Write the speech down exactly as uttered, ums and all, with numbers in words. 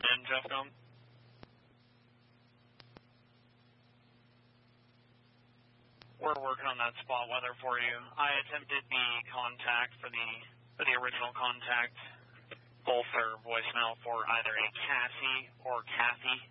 in, Jeffcom. We're working on that spot weather for you. I attempted the contact for the for the original contact, both for voicemail for either a Cassie or Kathy.